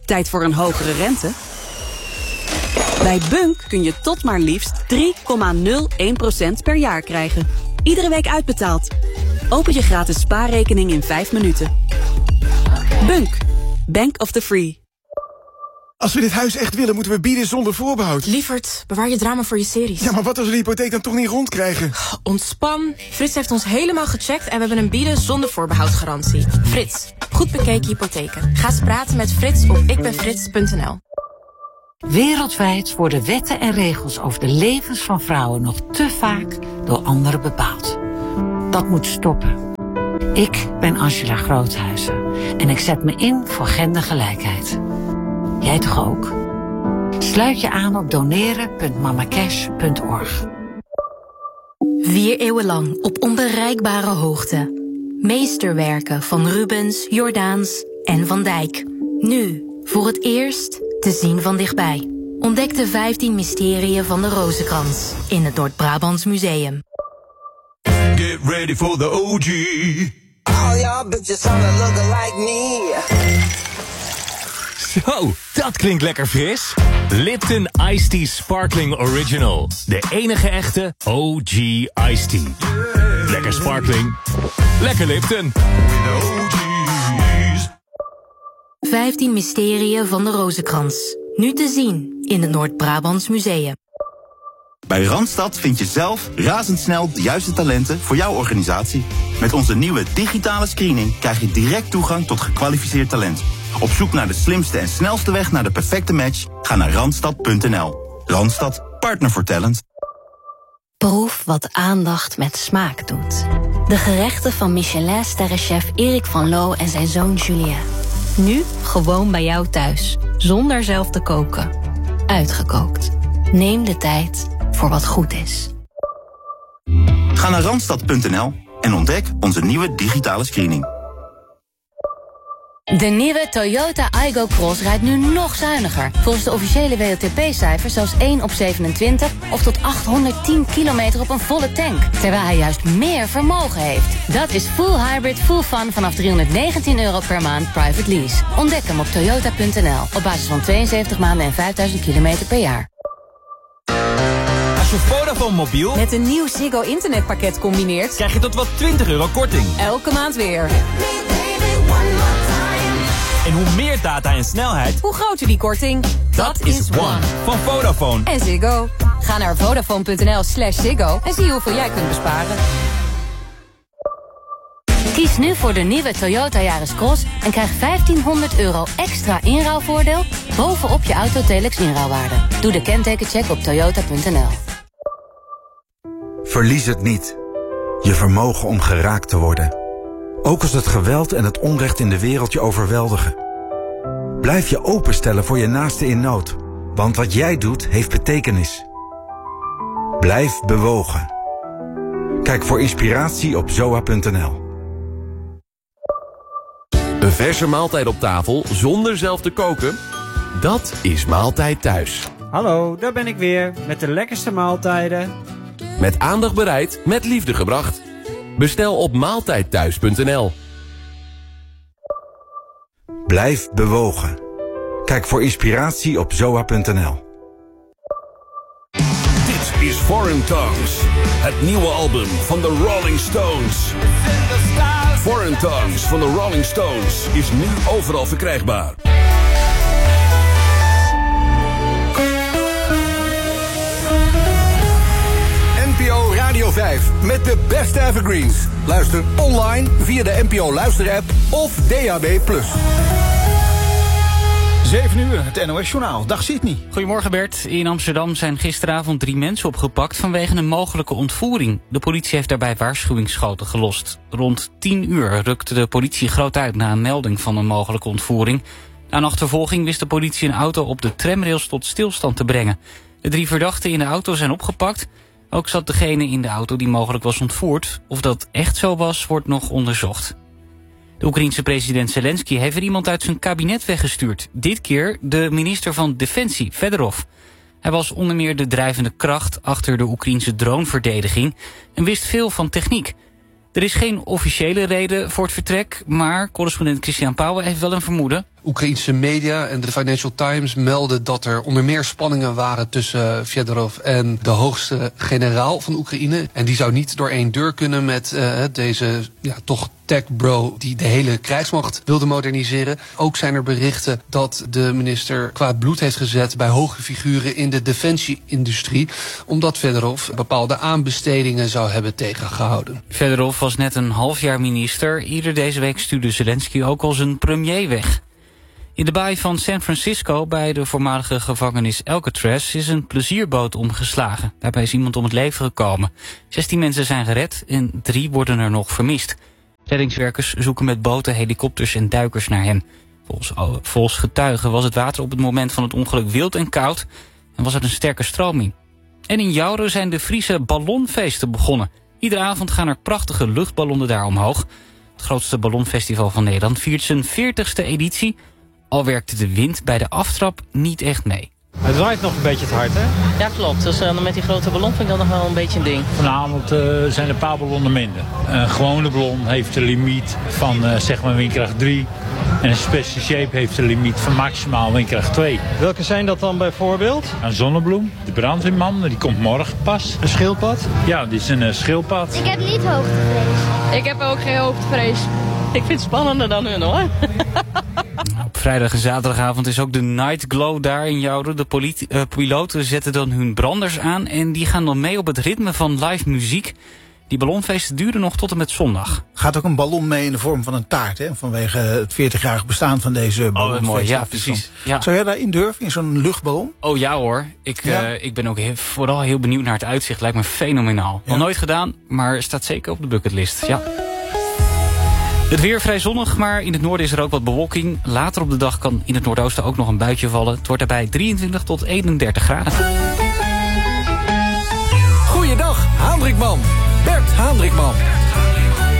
Tijd voor een hogere rente? Bij Bunk kun je tot maar liefst 3,01% per jaar krijgen. Iedere week uitbetaald. Open je gratis spaarrekening in 5 minuten. Bunk. Bank of the Free. Als we dit huis echt willen, moeten we bieden zonder voorbehoud. Lieverd, bewaar je drama voor je series. Ja, maar wat als we de hypotheek dan toch niet rondkrijgen? Ontspan. Frits heeft ons helemaal gecheckt en we hebben een bieden zonder voorbehoudgarantie. Frits, goed bekeken hypotheken. Ga eens praten met Frits op ikbenfrits.nl. Wereldwijd worden wetten en regels over de levens van vrouwen nog te vaak door anderen bepaald. Dat moet stoppen. Ik ben Angela Groothuizen en ik zet me in voor gendergelijkheid. Jij toch ook? Sluit je aan op doneren.mamacash.org. 4 eeuwen lang op onbereikbare hoogte. Meesterwerken van Rubens, Jordaens en Van Dijk. Nu, voor het eerst, te zien van dichtbij. Ontdek de 15 mysterieën van de Rozenkrans in het Noord-Brabants Museum. Get ready for the OG. All y'all bitches wanna look like me. Zo, dat klinkt lekker fris. Lipton Iced Tea Sparkling Original. De enige echte OG Iced Tea. Lekker sparkling. Lekker Lipton. 15 mysterieën van de Rozenkrans. Nu te zien in het Noord-Brabants Museum. Bij Randstad vind je zelf razendsnel de juiste talenten voor jouw organisatie. Met onze nieuwe digitale screening krijg je direct toegang tot gekwalificeerd talent. Op zoek naar de slimste en snelste weg naar de perfecte match? Ga naar Randstad.nl. Randstad, partner voor talent. Proef wat aandacht met smaak doet. De gerechten van Michelin-sterrenchef Erik van Loo en zijn zoon Julien. Nu gewoon bij jou thuis, zonder zelf te koken. Uitgekookt. Neem de tijd voor wat goed is. Ga naar Randstad.nl en ontdek onze nieuwe digitale screening. De nieuwe Toyota Aygo Cross rijdt nu nog zuiniger. Volgens de officiële WLTP-cijfers zelfs 1 op 27... of tot 810 kilometer op een volle tank. Terwijl hij juist meer vermogen heeft. Dat is full hybrid, full fun vanaf €319 per maand private lease. Ontdek hem op toyota.nl. Op basis van 72 maanden en 5000 kilometer per jaar. Als je Vodafone mobiel Met een nieuw Ziggo internetpakket combineert, krijg je tot wel €20 korting. elke maand weer. En hoe meer data en snelheid, Hoe groter die korting, dat is One van Vodafone. En Ziggo. Ga naar vodafone.nl/Ziggo en zie hoeveel jij kunt besparen. Kies nu voor de nieuwe Toyota Yaris Cross en krijg €1500 extra inruilvoordeel bovenop je Autotelex inruilwaarde. Doe de kentekencheck op toyota.nl. Verlies het niet. Je vermogen om geraakt te worden. Ook als het geweld en het onrecht in de wereld je overweldigen. Blijf je openstellen voor je naaste in nood. Want wat jij doet, heeft betekenis. Blijf bewogen. Kijk voor inspiratie op zoa.nl. Een verse maaltijd op tafel zonder zelf te koken? Dat is Maaltijd Thuis. Hallo, daar ben ik weer met de lekkerste maaltijden. Met aandacht bereid, met liefde gebracht. Bestel op maaltijdthuis.nl. Blijf bewogen. Kijk voor inspiratie op zoa.nl. Dit is Foreign Tongues, het nieuwe album van de Rolling Stones. Foreign Tongues van de Rolling Stones is nu overal verkrijgbaar. NPO Radio 5 met de beste evergreens. Luister online via de NPO Luisterapp of DAB+. 7 uur, het NOS-journaal. Dag Sydney. Goedemorgen Bert. In Amsterdam zijn gisteravond 3 mensen opgepakt vanwege een mogelijke ontvoering. De politie heeft daarbij waarschuwingsschoten gelost. Rond 10 uur rukte de politie groot uit na een melding van een mogelijke ontvoering. Na een achtervolging wist de politie een auto op de tramrails tot stilstand te brengen. De 3 verdachten in de auto zijn opgepakt. Ook zat degene in de auto die mogelijk was ontvoerd. Of dat echt zo was, wordt nog onderzocht. De Oekraïense president Zelensky heeft er iemand uit zijn kabinet weggestuurd. Dit keer de minister van Defensie, Fedorov. Hij was onder meer de drijvende kracht achter de Oekraïense droneverdediging en wist veel van techniek. Er is geen officiële reden voor het vertrek, maar correspondent Christian Pauwen heeft wel een vermoeden. Oekraïense media en de Financial Times melden dat er onder meer spanningen waren tussen Fedorov en de hoogste generaal van Oekraïne. En die zou niet door één deur kunnen met deze toch tech-bro die de hele krijgsmacht wilde moderniseren. Ook zijn er berichten dat de minister kwaad bloed heeft gezet bij hoge figuren in de defensie-industrie, omdat Fedorov bepaalde aanbestedingen zou hebben tegengehouden. Fedorov was net een half jaar minister. Eerder deze week stuurde Zelensky ook al zijn premier weg. In de baai van San Francisco, bij de voormalige gevangenis Alcatraz, is een plezierboot omgeslagen. Daarbij is iemand om het leven gekomen. 16 mensen zijn gered en 3 worden er nog vermist. Reddingswerkers zoeken met boten, helikopters en duikers naar hen. Volgens getuigen was het water op het moment van het ongeluk wild en koud en was er een sterke stroming. En in Joure zijn de Friese ballonfeesten begonnen. Iedere avond gaan er prachtige luchtballonnen daar omhoog. Het grootste ballonfestival van Nederland viert zijn 40ste editie. Al werkte de wind bij de aftrap niet echt mee. Het waait nog een beetje te hard, hè? Ja, klopt. Dus met die grote ballon vind ik dat nog wel een beetje een ding. Vanavond zijn er een paar ballonnen minder. Een gewone ballon heeft een limiet van zeg maar windkracht 3. En een Special Shape heeft een limiet van maximaal windkracht 2. Welke zijn dat dan bijvoorbeeld? Een zonnebloem, de brandweerman, die komt morgen pas. Een schildpad? Ja, dit is een schildpad. Ik heb niet hoogtevrees. Ik heb ook geen hoogtevrees. Ik vind het spannender dan hun, hoor. Op vrijdag en zaterdagavond is ook de Night Glow daar in Joure. De piloten zetten dan hun branders aan en die gaan dan mee op het ritme van live muziek. Die ballonfeesten duren nog tot en met zondag. Gaat ook een ballon mee in de vorm van een taart, hè? Vanwege het 40-jarig bestaan van deze ballonfeest. Oh, mooi. Ja, precies. Ja. Zou jij daarin durven, in zo'n luchtballon? Oh ja hoor. Ik ben ook vooral heel benieuwd naar het uitzicht. Lijkt me fenomenaal. Nog nooit gedaan, maar staat zeker op de bucketlist. Ja. Het weer vrij zonnig, maar in het noorden is er ook wat bewolking. Later op de dag kan in het noordoosten ook nog een buitje vallen. Het wordt daarbij 23 tot 31 graden. Goeiedag, Haandrikman. Bert Haandrikman.